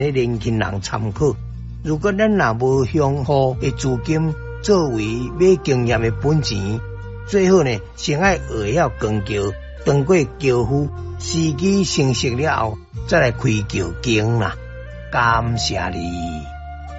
咧年轻人参考。如果咱若无雄厚的资金作为买经验的本钱，最好呢先爱学晓光桥，当过桥夫，时机成熟了后，再来开桥经啦。感谢你。